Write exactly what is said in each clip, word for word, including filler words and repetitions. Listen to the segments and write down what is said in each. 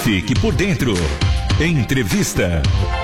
Fique por dentro. Entrevista.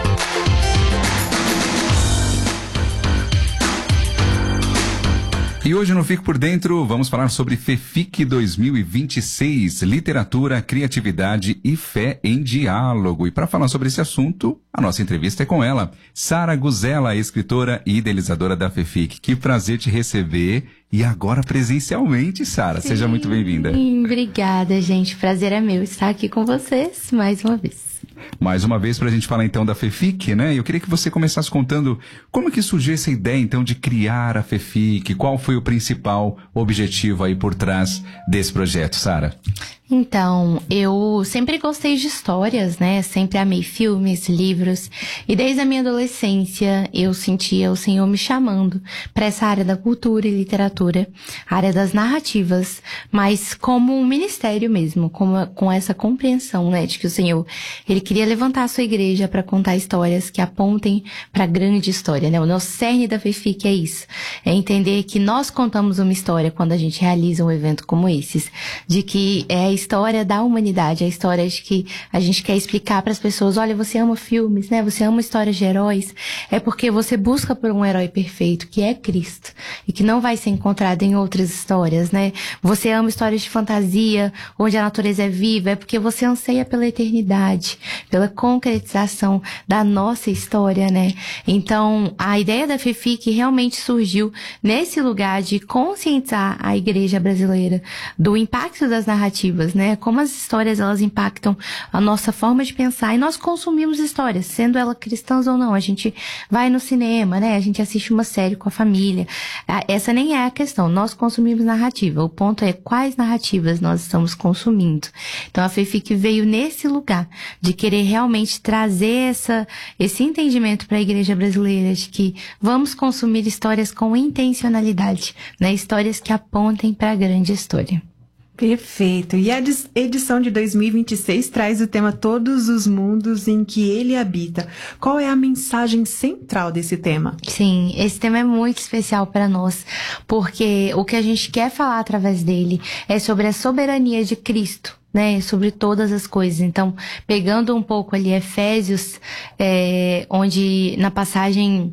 E hoje no Fique por Dentro vamos falar sobre FEFIC dois mil e vinte e seis, Literatura, Criatividade e Fé em Diálogo. E para falar sobre esse assunto, a nossa entrevista é com ela, Sara Guzella, escritora e idealizadora da FEFIC. Que prazer te receber e agora presencialmente, Sara. Seja muito bem-vinda. Obrigada, gente. Prazer é meu estar aqui com vocês mais uma vez. Mais uma vez para a gente falar então da FEFIC, né? Eu queria que você começasse contando como que surgiu essa ideia então de criar a FEFIC, qual foi o principal objetivo aí por trás desse projeto, Sara? Então, eu sempre gostei de histórias, né? Sempre amei filmes, livros. E desde a minha adolescência, eu sentia o Senhor me chamando para essa área da cultura e literatura, área das narrativas, mas como um ministério mesmo, com, com essa compreensão, né? De que o Senhor, Ele queria levantar a sua igreja para contar histórias que apontem para a grande história, né? O nosso cerne da FEFIC é isso. É entender que nós contamos uma história quando a gente realiza um evento como esses. De que é a história da humanidade, a história de que a gente quer explicar para as pessoas, olha, você ama filmes, né? Você ama histórias de heróis, é porque você busca por um herói perfeito, que é Cristo, e que não vai ser encontrado em outras histórias, né? Você ama histórias de fantasia, onde a natureza é viva, é porque você anseia pela eternidade, pela concretização da nossa história, né? Então, a ideia da FEFIC realmente surgiu nesse lugar de conscientizar a igreja brasileira do impacto das narrativas, né? Como as histórias, elas impactam a nossa forma de pensar, e nós consumimos histórias, sendo elas cristãs ou não. A gente vai no cinema, né? A gente assiste uma série com a família. Essa nem é a questão. Nós consumimos narrativa. O ponto é quais narrativas nós estamos consumindo. Então, a FEFIC veio nesse lugar de querer realmente trazer essa, esse entendimento para a igreja brasileira de que vamos consumir histórias com intencionalidade, né? Histórias que apontem para a grande história. Perfeito. E a edição de dois mil e vinte e seis traz o tema Todos os Mundos em que Ele Habita. Qual é a mensagem central desse tema? Sim, esse tema é muito especial para nós, porque o que a gente quer falar através dele é sobre a soberania de Cristo, né, sobre todas as coisas. Então, pegando um pouco ali Efésios, é, onde na passagem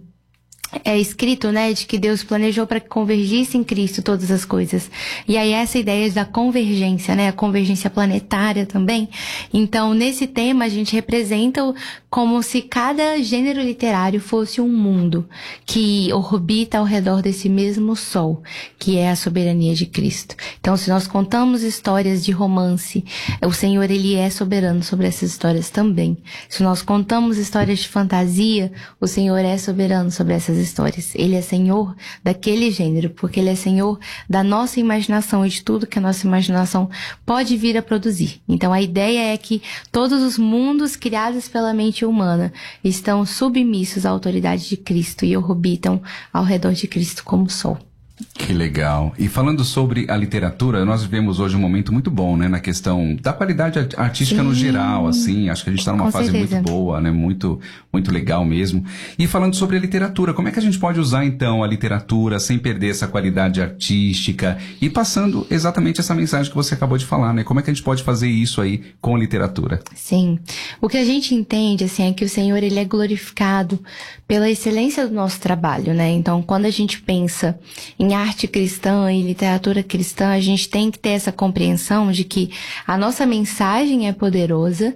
é escrito, né, de que Deus planejou para que convergisse em Cristo todas as coisas. E aí essa ideia da convergência, né, a convergência planetária também. Então, nesse tema, a gente representa como se cada gênero literário fosse um mundo que orbita ao redor desse mesmo sol, que é a soberania de Cristo. Então, se nós contamos histórias de romance, o Senhor, Ele é soberano sobre essas histórias também. Se nós contamos histórias de fantasia, o Senhor é soberano sobre essas histórias. Ele é Senhor daquele gênero, porque Ele é Senhor da nossa imaginação e de tudo que a nossa imaginação pode vir a produzir. Então, a ideia é que todos os mundos criados pela mente humana estão submissos à autoridade de Cristo e orbitam ao redor de Cristo como sol. Que legal. E falando sobre a literatura, nós vivemos hoje um momento muito bom, né? Na questão da qualidade artística. Sim. No geral, assim. Acho que a gente está numa Com fase certeza. muito boa, né? Muito, muito legal mesmo. E falando sobre a literatura, como é que a gente pode usar, então, a literatura sem perder essa qualidade artística e passando exatamente essa mensagem que você acabou de falar, né? Como é que a gente pode fazer isso aí com a literatura? Sim. O que a gente entende, assim, é que o Senhor, Ele é glorificado pela excelência do nosso trabalho, né? Então, quando a gente pensa em arte cristã e literatura cristã, a gente tem que ter essa compreensão de que a nossa mensagem é poderosa,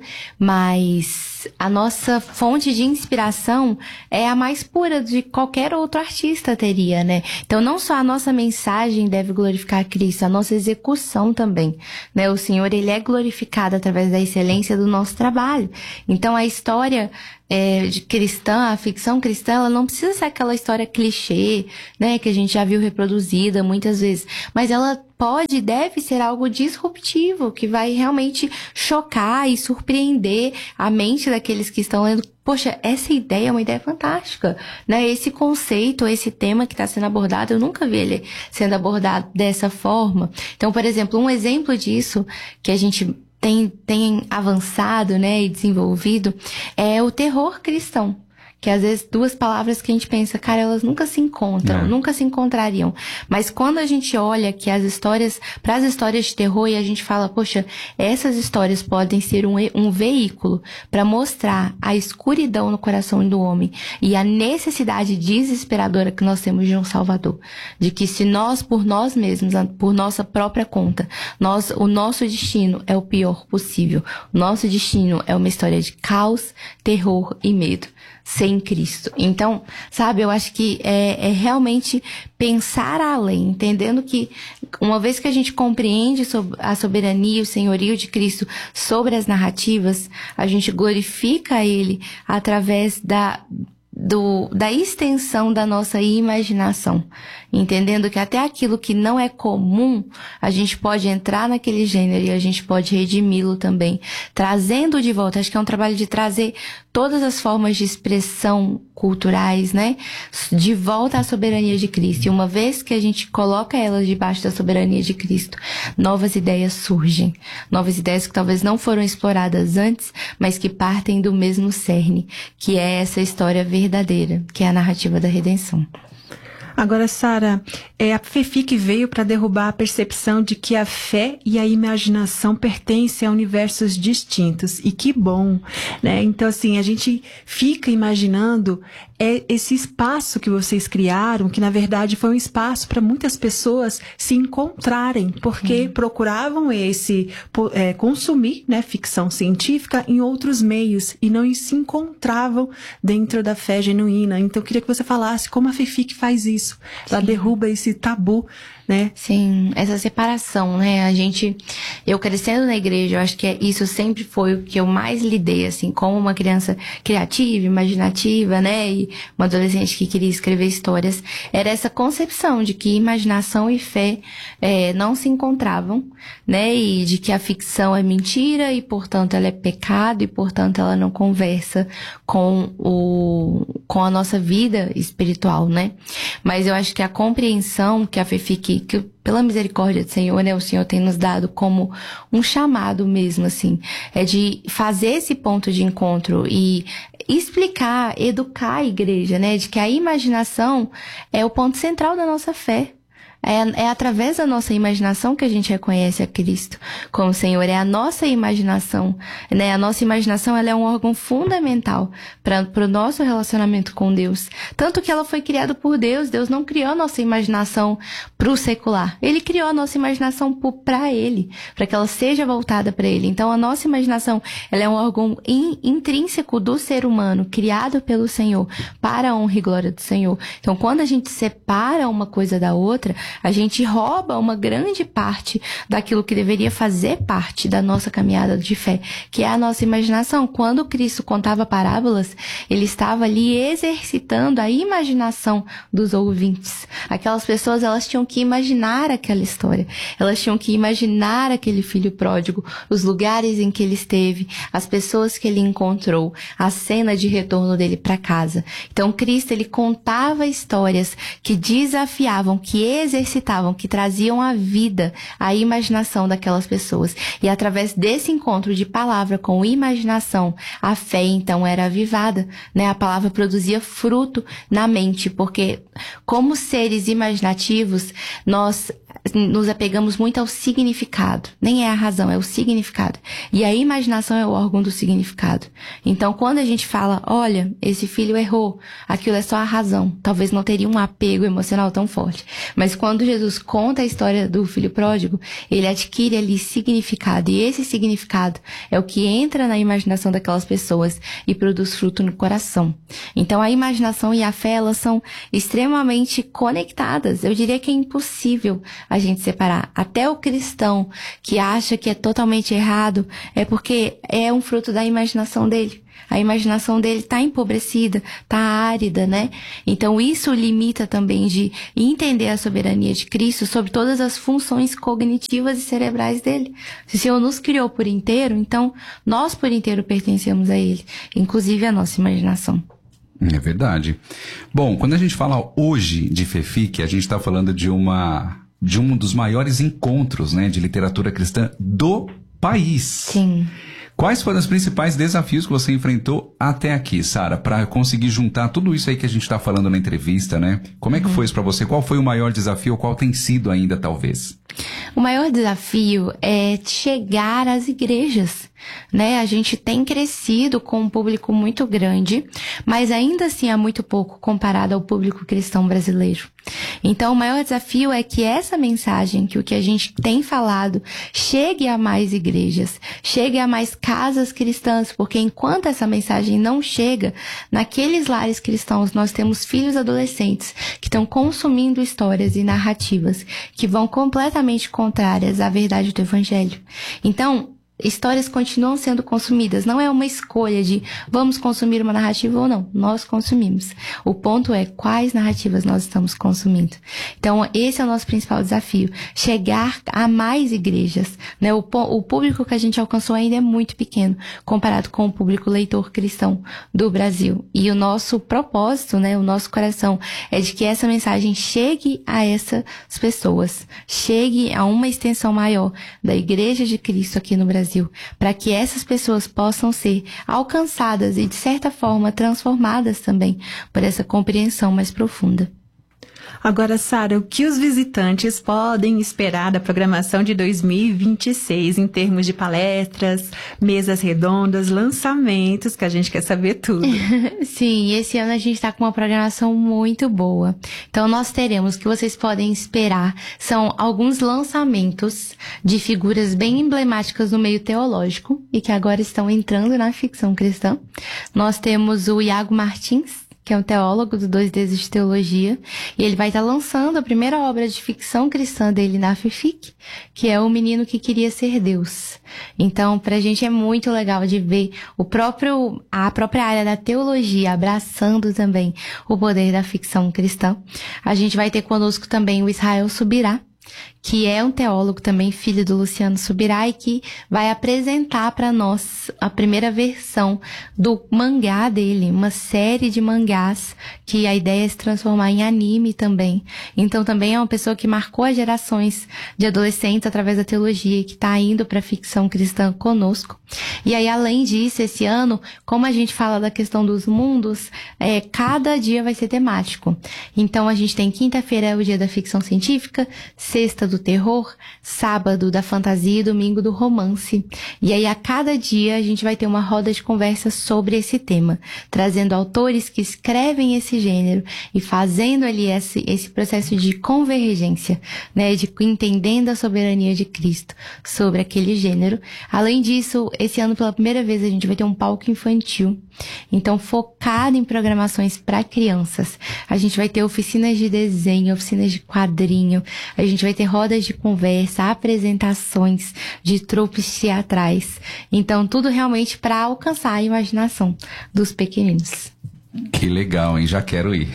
mas a nossa fonte de inspiração é a mais pura de qualquer outro artista teria, né? Então, não só a nossa mensagem deve glorificar Cristo, a nossa execução também, né? O Senhor, Ele é glorificado através da excelência do nosso trabalho. Então, a história É, de cristã, a ficção cristã, ela não precisa ser aquela história clichê, né, que a gente já viu reproduzida muitas vezes, mas ela pode e deve ser algo disruptivo, que vai realmente chocar e surpreender a mente daqueles que estão lendo. Poxa, essa ideia é uma ideia fantástica, né? Esse conceito, esse tema que está sendo abordado, eu nunca vi ele sendo abordado dessa forma. Então, por exemplo, um exemplo disso que a gente Tem, tem avançado, né, e desenvolvido, é o terror cristão, Que às vezes duas palavras que a gente pensa, cara, elas nunca se encontram, É. nunca se encontrariam. Mas quando a gente olha que as histórias, para as histórias de terror, e a gente fala, poxa, essas histórias podem ser um, um veículo para mostrar a escuridão no coração do homem e a necessidade desesperadora que nós temos de um Salvador. De que se nós, por nós mesmos, por nossa própria conta, nós, o nosso destino é o pior possível. O nosso destino é uma história de caos, terror e medo, sem Cristo. Então, sabe, eu acho que é, é realmente pensar além, entendendo que uma vez que a gente compreende a soberania e o senhorio de Cristo sobre as narrativas, a gente glorifica Ele através da Do, da extensão da nossa imaginação, entendendo que até aquilo que não é comum, a gente pode entrar naquele gênero e a gente pode redimi-lo também, trazendo de volta. Acho que é um trabalho de trazer todas as formas de expressão culturais, né, de volta à soberania de Cristo. E uma vez que a gente coloca elas debaixo da soberania de Cristo, novas ideias surgem, novas ideias que talvez não foram exploradas antes, mas que partem do mesmo cerne, que é essa história verdadeira, que é a narrativa da redenção. Agora, Sara, é, a FEFIC veio para derrubar a percepção de que a fé e a imaginação pertencem a universos distintos. E que bom, né? Então, assim, a gente fica imaginando é, esse espaço que vocês criaram, que na verdade foi um espaço para muitas pessoas se encontrarem, porque hum. procuravam esse é, consumir, né, ficção científica em outros meios e não se encontravam dentro da fé genuína. Então, eu queria que você falasse como a FEFIC faz isso. Ela Sim. derruba esse tabu, né? Sim, essa separação, né? A gente, eu crescendo na igreja, eu acho que isso sempre foi o que eu mais lidei, assim, como uma criança criativa, imaginativa, né? E uma adolescente que queria escrever histórias. Era essa concepção de que imaginação e fé é, não se encontravam, né? E de que a ficção é mentira e, portanto, ela é pecado e, portanto, ela não conversa com o, com a nossa vida espiritual, né? Mas eu acho que a compreensão que a FEFIC, que pela misericórdia do Senhor, né, o Senhor tem nos dado como um chamado mesmo, assim, é de fazer esse ponto de encontro e explicar, educar a igreja, né, de que a imaginação é o ponto central da nossa fé. É, é através da nossa imaginação que a gente reconhece a Cristo como Senhor. É a nossa imaginação, né? A nossa imaginação, ela é um órgão fundamental para o nosso relacionamento com Deus. Tanto que ela foi criada por Deus. Deus não criou a nossa imaginação para o secular. Ele criou a nossa imaginação para Ele, para que ela seja voltada para Ele. Então, a nossa imaginação, ela é um órgão in, intrínseco do ser humano, criado pelo Senhor, para a honra e glória do Senhor. Então, quando a gente separa uma coisa da outra, a gente rouba uma grande parte daquilo que deveria fazer parte da nossa caminhada de fé, que é a nossa imaginação. Quando Cristo contava parábolas, ele estava ali exercitando a imaginação dos ouvintes. Aquelas pessoas, elas tinham que imaginar aquela história, elas tinham que imaginar aquele filho pródigo, os lugares em que ele esteve, as pessoas que ele encontrou, a cena de retorno dele para casa. Então, Cristo, ele contava histórias que desafiavam, que exercitavam, que traziam a vida, a imaginação daquelas pessoas. E através desse encontro de palavra com imaginação, a fé então era avivada, né? A palavra produzia fruto na mente, porque como seres imaginativos, nós nos apegamos muito ao significado. Nem é a razão, é o significado. E a imaginação é o órgão do significado. Então, quando a gente fala, olha, esse filho errou, aquilo é só a razão. Talvez não teria um apego emocional tão forte. Mas quando Jesus conta a história do filho pródigo, ele adquire ali significado. E esse significado é o que entra na imaginação daquelas pessoas e produz fruto no coração. Então, a imaginação e a fé, elas são extremamente conectadas. Eu diria que é impossível a gente separar. Até o cristão que acha que é totalmente errado é porque é um fruto da imaginação dele. A imaginação dele está empobrecida, está árida, né? Então isso limita também de entender a soberania de Cristo sobre todas as funções cognitivas e cerebrais dele. Se o Senhor nos criou por inteiro, então nós por inteiro pertencemos a Ele, inclusive a nossa imaginação. É verdade. Bom, quando a gente fala hoje de FEFIC, a gente está falando de uma... de um dos maiores encontros, né, de literatura cristã do país. Sim. Quais foram os principais desafios que você enfrentou até aqui, Sara, para conseguir juntar tudo isso aí que a gente está falando na entrevista, né? Como é que uhum. foi isso para você? Qual foi o maior desafio ou qual tem sido ainda, talvez? O maior desafio é chegar às igrejas, né? A gente tem crescido com um público muito grande, mas ainda assim é muito pouco comparado ao público cristão brasileiro. Então, o maior desafio é que essa mensagem, que o que a gente tem falado, chegue a mais igrejas, chegue a mais casas cristãs, porque enquanto essa mensagem não chega, naqueles lares cristãos nós temos filhos adolescentes que estão consumindo histórias e narrativas que vão completamente contrárias à verdade do Evangelho. Então, histórias continuam sendo consumidas. Não é uma escolha de vamos consumir uma narrativa ou não. Nós consumimos. O ponto é quais narrativas nós estamos consumindo. Então, esse é o nosso principal desafio. Chegar a mais igrejas, né? O, o público que a gente alcançou ainda é muito pequeno, comparado com o público leitor cristão do Brasil. E o nosso propósito, né? O nosso coração é de que essa mensagem chegue a essas pessoas. Chegue a uma extensão maior da Igreja de Cristo aqui no Brasil, para que essas pessoas possam ser alcançadas e, de certa forma, transformadas também por essa compreensão mais profunda. Agora, Sara, o que os visitantes podem esperar da programação de dois mil e vinte e seis em termos de palestras, mesas redondas, lançamentos, que a gente quer saber tudo. Sim, esse ano a gente está com uma programação muito boa. Então, nós teremos, o que vocês podem esperar, são alguns lançamentos de figuras bem emblemáticas no meio teológico e que agora estão entrando na ficção cristã. Nós temos o Iago Martins, que é um teólogo do Dois Dedos de Teologia, e ele vai estar lançando a primeira obra de ficção cristã dele na FEFIC, que é O Menino que Queria Ser Deus. Então, pra gente é muito legal de ver o próprio, a própria área da teologia abraçando também o poder da ficção cristã. A gente vai ter conosco também o Israel Subirá, que é um teólogo também, filho do Luciano Subirá, e que vai apresentar para nós a primeira versão do mangá dele, uma série de mangás que a ideia é se transformar em anime também. Então também é uma pessoa que marcou as gerações de adolescentes através da teologia, que está indo para a ficção cristã conosco. E aí, além disso, esse ano, como a gente fala da questão dos mundos, é, cada dia vai ser temático. Então a gente tem quinta-feira é o dia da ficção científica, sexta do terror, sábado da fantasia e domingo do romance. E aí, a cada dia, a gente vai ter uma roda de conversa sobre esse tema, trazendo autores que escrevem esse gênero e fazendo ali esse, esse processo de convergência, né, de entendendo a soberania de Cristo sobre aquele gênero. Além disso, esse ano, pela primeira vez, a gente vai ter um palco infantil, então focado em programações para crianças. A gente vai ter oficinas de desenho, oficinas de quadrinho, a gente vai ter rodas de conversa, apresentações de tropes teatrais. Então, tudo realmente para alcançar a imaginação dos pequeninos. Que legal, hein? Já quero ir.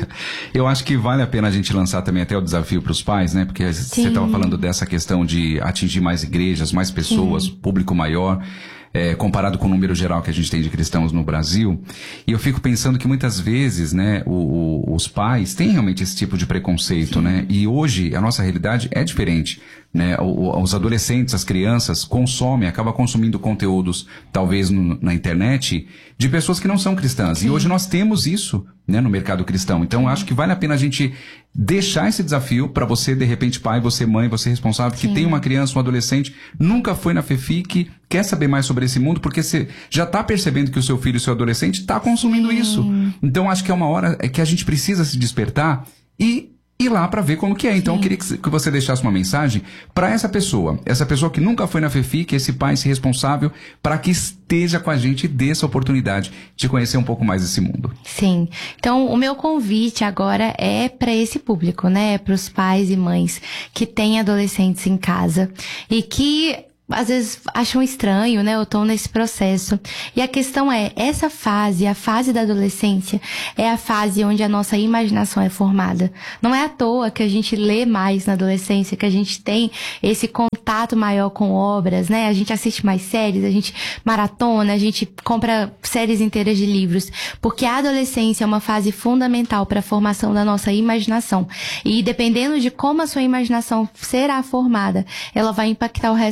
Eu acho que vale a pena a gente lançar também até o desafio para os pais, né? Porque Sim. você estava falando dessa questão de atingir mais igrejas, mais pessoas, Sim. público maior. É, comparado com o número geral que a gente tem de cristãos no Brasil. E eu fico pensando que muitas vezes, né, o, o, os pais têm realmente esse tipo de preconceito, Sim. né? E hoje a nossa realidade é diferente, né? O, os adolescentes, as crianças consomem, acabam consumindo conteúdos, talvez no, na internet, de pessoas que não são cristãs. Sim. E hoje nós temos isso, né, no mercado cristão. Então, Sim. acho que vale a pena a gente deixar esse desafio para você, de repente, pai, você mãe, você responsável, Sim. que tem uma criança, um adolescente, nunca foi na FEFIC, quer saber mais sobre esse mundo, porque você já está percebendo que o seu filho e o seu adolescente está consumindo Sim. isso. Então, acho que é uma hora que a gente precisa se despertar e ir lá para ver como que é. Então, Sim. eu queria que você deixasse uma mensagem para essa pessoa, essa pessoa que nunca foi na FEFIC, esse pai, esse responsável, para que esteja com a gente e dê essa oportunidade de conhecer um pouco mais esse mundo. Sim. Então, o meu convite agora é para esse público, né? Para os pais e mães que têm adolescentes em casa e que às vezes acham estranho, né? Ou estão nesse processo. E a questão é, essa fase, a fase da adolescência, é a fase onde a nossa imaginação é formada. Não é à toa que a gente lê mais na adolescência, que a gente tem esse contato maior com obras, né? A gente assiste mais séries, a gente maratona, a gente compra séries inteiras de livros. Porque a adolescência é uma fase fundamental para a formação da nossa imaginação. E dependendo de como a sua imaginação será formada, ela vai impactar o resto da sua vida.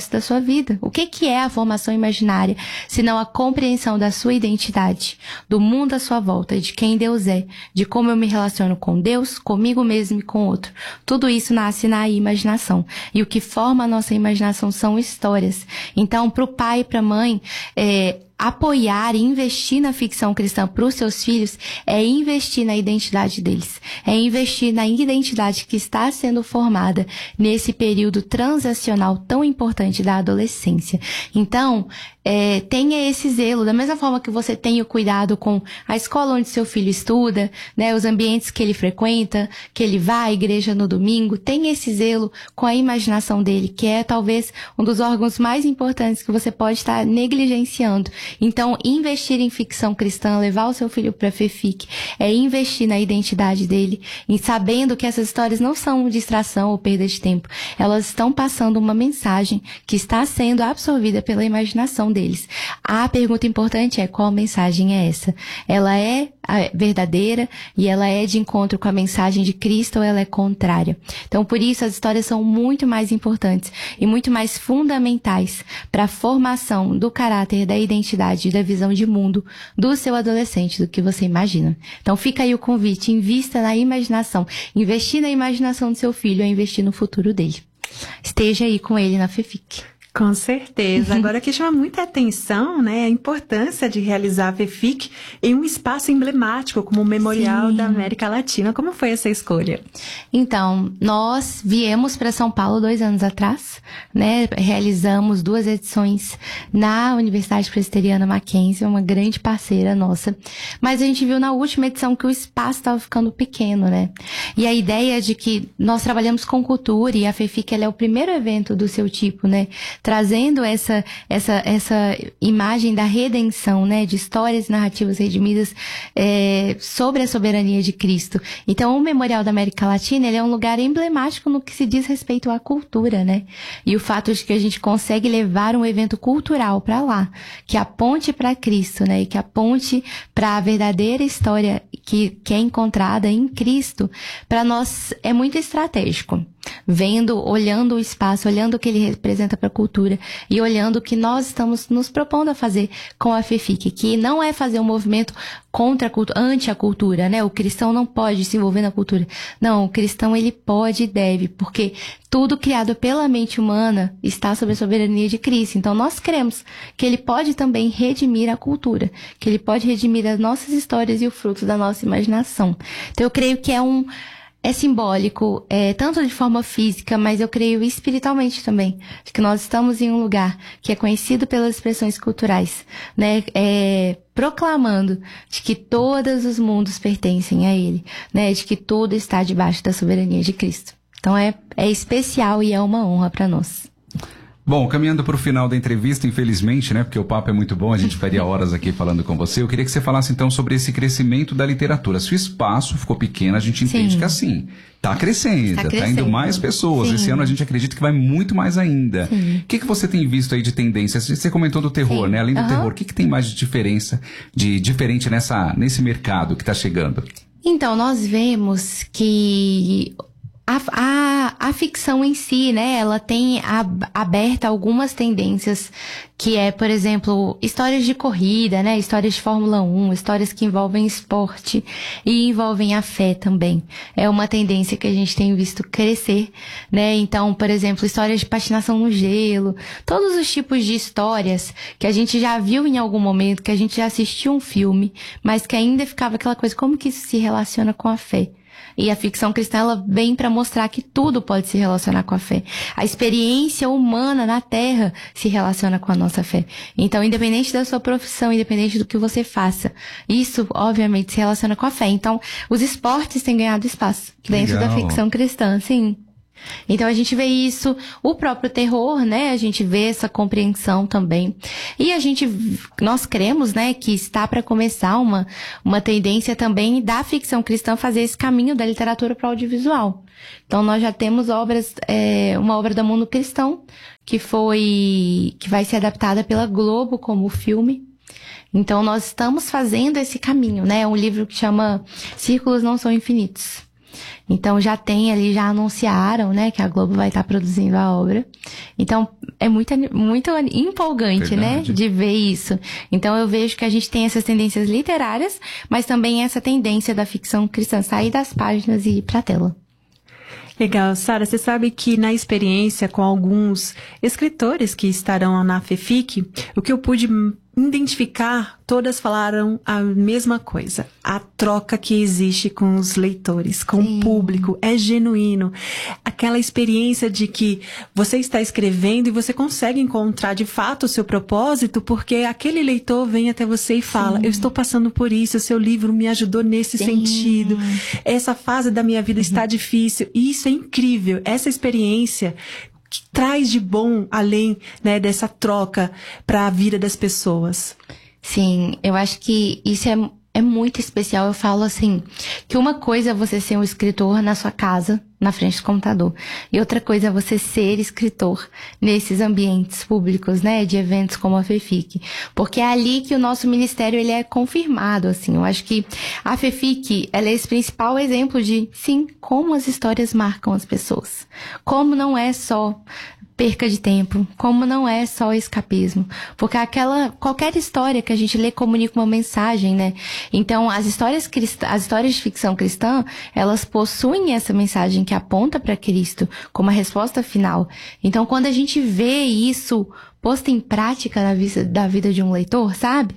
vida. O que que é a formação imaginária, senão a compreensão da sua identidade, do mundo à sua volta, de quem Deus é, de como eu me relaciono com Deus, comigo mesmo e com outro. Tudo isso nasce na imaginação. E o que forma a nossa imaginação são histórias. Então, para o pai e para a mãe, é, apoiar e investir na ficção cristã para os seus filhos é investir na identidade deles, é investir na identidade que está sendo formada nesse período transacional tão importante da adolescência. Então, é, tenha esse zelo, da mesma forma que você tem o cuidado com a escola onde seu filho estuda, né, os ambientes que ele frequenta, que ele vai à igreja no domingo, tenha esse zelo com a imaginação dele, que é talvez um dos órgãos mais importantes que você pode estar negligenciando. Então, investir em ficção cristã, levar o seu filho para a FEFIC, é investir na identidade dele, em sabendo que essas histórias não são distração ou perda de tempo. Elas estão passando uma mensagem que está sendo absorvida pela imaginação deles. A pergunta importante é: qual mensagem é essa? Ela é verdadeira e ela é de encontro com a mensagem de Cristo ou ela é contrária? Então, por isso, as histórias são muito mais importantes e muito mais fundamentais para a formação do caráter, da identidade e da visão de mundo do seu adolescente do que você imagina. Então, fica aí o convite: invista na imaginação. Investir na imaginação do seu filho é investir no futuro dele. Esteja aí com ele na FEFIC. Com certeza. Agora, que chama muita atenção, né, a importância de realizar a FEFIC em um espaço emblemático como o Memorial Sim. da América Latina. Como foi essa escolha? Então, nós viemos para São Paulo dois anos atrás, né, realizamos duas edições na Universidade Presbiteriana Mackenzie, uma grande parceira nossa, mas a gente viu na última edição que o espaço estava ficando pequeno, né, e a ideia de que nós trabalhamos com cultura e a FEFIC, ela é o primeiro evento do seu tipo, né, trazendo essa, essa, essa imagem da redenção, né, de histórias e narrativas redimidas é, sobre a soberania de Cristo. Então, o Memorial da América Latina, ele é um lugar emblemático no que se diz respeito à cultura, né, e o fato de que a gente consegue levar um evento cultural para lá, que aponte para Cristo, né, e que aponte para a verdadeira história que, que é encontrada em Cristo, para nós é muito estratégico. Vendo, olhando o espaço, olhando o que ele representa para a cultura e olhando o que nós estamos nos propondo a fazer com a FEFIC, que não é fazer um movimento contra a cultura, anti a cultura, né? O cristão não pode se envolver na cultura. Não, o cristão ele pode e deve, porque tudo criado pela mente humana está sob a soberania de Cristo. Então nós cremos que ele pode também redimir a cultura, que ele pode redimir as nossas histórias e o fruto da nossa imaginação. Então eu creio que é um É simbólico, é, tanto de forma física, mas eu creio espiritualmente também, de que nós estamos em um lugar que é conhecido pelas expressões culturais, né, é, proclamando de que todos os mundos pertencem a Ele, né, de que tudo está debaixo da soberania de Cristo. Então é, é especial e é uma honra para nós. Bom, caminhando para o final da entrevista, infelizmente, né, porque o papo é muito bom, a gente faria horas aqui falando com você, eu queria que você falasse então sobre esse crescimento da literatura. Se o espaço ficou pequeno, a gente entende Sim. que assim, tá crescendo, tá, tá indo mais pessoas. Sim. Esse ano a gente acredita que vai muito mais ainda. Sim. O que, que você tem visto aí de tendências? Você comentou do terror, Sim. né? Além do uhum. terror, o que, que tem mais de diferença, de diferente nessa, nesse mercado que está chegando? Então, nós vemos que A, a, a ficção em si, né, ela tem ab, aberta algumas tendências, que é, por exemplo, histórias de corrida, né, histórias de Fórmula um, histórias que envolvem esporte e envolvem a fé também. É uma tendência que a gente tem visto crescer, né, então, por exemplo, histórias de patinação no gelo, todos os tipos de histórias que a gente já viu em algum momento, que a gente já assistiu um filme, mas que ainda ficava aquela coisa, como que isso se relaciona com a fé? E a ficção cristã, ela vem para mostrar que tudo pode se relacionar com a fé. A experiência humana na Terra se relaciona com a nossa fé. Então, independente da sua profissão, independente do que você faça, isso, obviamente, se relaciona com a fé. Então, os esportes têm ganhado espaço dentro Legal. Da ficção cristã, sim. Então a gente vê isso, o próprio terror, né, a gente vê essa compreensão também, e a gente, nós cremos, né, que está para começar uma, uma tendência também da ficção cristã fazer esse caminho da literatura para o audiovisual. Então nós já temos obras, é, uma obra da Mundo Cristão, que foi, que vai ser adaptada pela Globo como filme. Então nós estamos fazendo esse caminho, né, um livro que chama Círculos Não São Infinitos. Então já tem ali, já anunciaram, né, que a Globo vai estar produzindo a obra. Então é muito, muito empolgante, Verdade. né, de ver isso. Então eu vejo que a gente tem essas tendências literárias, mas também essa tendência da ficção cristã sair das páginas e ir pra tela. Legal. Sara, você sabe que na experiência com alguns escritores que estarão na FEFIC, o que eu pude identificar, todas falaram a mesma coisa. A troca que existe com os leitores, com Sim. o público, é genuíno. Aquela experiência de que você está escrevendo e você consegue encontrar de fato o seu propósito, porque aquele leitor vem até você e fala, Sim. eu estou passando por isso, o seu livro me ajudou nesse Sim. sentido. Essa fase da minha vida uhum. está difícil. E isso é incrível. Essa experiência que traz de bom, além, né, dessa troca para a vida das pessoas. Sim, eu acho que isso é, é muito especial. Eu falo assim, que uma coisa é você ser um escritor na sua casa, na frente do computador. E outra coisa é você ser escritor nesses ambientes públicos, né, de eventos como a FEFIC. Porque é ali que o nosso ministério, ele é confirmado, assim. Eu acho que a FEFIC, ela é esse principal exemplo de, sim, como as histórias marcam as pessoas. Como não é só perca de tempo, como não é só escapismo, porque aquela, qualquer história que a gente lê comunica uma mensagem, né? Então, as histórias cristã, as histórias de ficção cristã, elas possuem essa mensagem que aponta para Cristo como a resposta final. Então, quando a gente vê isso posto em prática na vida, da vida de um leitor, sabe?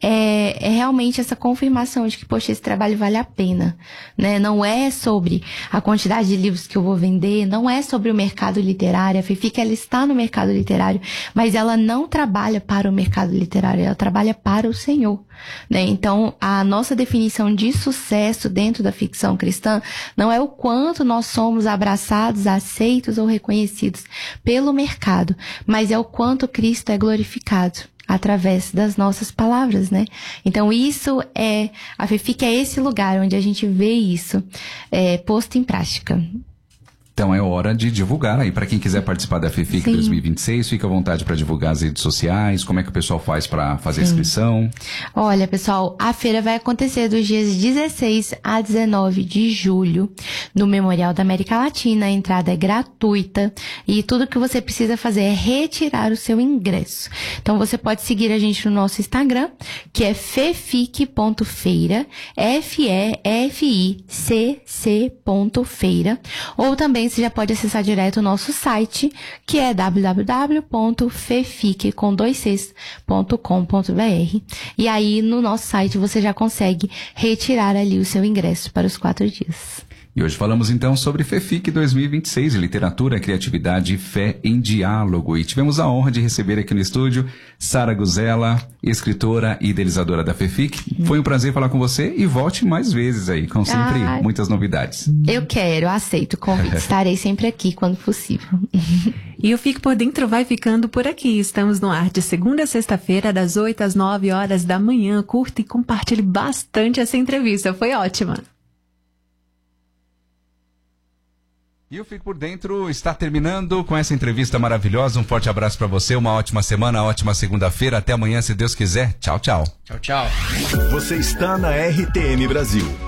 É, é realmente essa confirmação de que, poxa, esse trabalho vale a pena, né? Não é sobre a quantidade de livros que eu vou vender, não é sobre o mercado literário. A FEFIC, ela está no mercado literário, mas ela não trabalha para o mercado literário, ela trabalha para o Senhor, né? Então, a nossa definição de sucesso dentro da ficção cristã não é o quanto nós somos abraçados, aceitos ou reconhecidos pelo mercado, mas é o quanto Cristo é glorificado através das nossas palavras, né? Então isso é, a FEFIC é esse lugar onde a gente vê isso é, posto em prática. Então é hora de divulgar aí, para quem quiser participar da FEFIC Sim. dois mil e vinte e seis, fica à vontade para divulgar as redes sociais, como é que o pessoal faz para fazer Sim. a inscrição? Olha, pessoal, a feira vai acontecer dos dias dezesseis a dezenove de julho, no Memorial da América Latina. A entrada é gratuita e tudo que você precisa fazer é retirar o seu ingresso. Então você pode seguir a gente no nosso Instagram, que é fefic ponto feira, F E F I C C ponto feira, ou também você já pode acessar direto o nosso site, que é w w w ponto fefic com dois cs ponto com ponto b r. E aí, no nosso site, você já consegue retirar ali o seu ingresso para os quatro dias. E hoje falamos então sobre FEFIC dois mil e vinte e seis, Literatura, Criatividade e Fé em Diálogo. E tivemos a honra de receber aqui no estúdio Sara Guzella, escritora e idealizadora da FEFIC. Foi um prazer falar com você e volte mais vezes aí, com sempre ah, muitas novidades. Eu quero, aceito o convite. Estarei sempre aqui quando possível. E eu Fico por Dentro vai ficando por aqui. Estamos no ar de segunda a sexta-feira, das oito às nove horas da manhã. Curta e compartilhe bastante essa entrevista. Foi ótima. E o Fico por Dentro está terminando com essa entrevista maravilhosa. Um forte abraço para você, uma ótima semana, uma ótima segunda-feira. Até amanhã, se Deus quiser. Tchau, tchau. Tchau, tchau. Você está na R T M Brasil.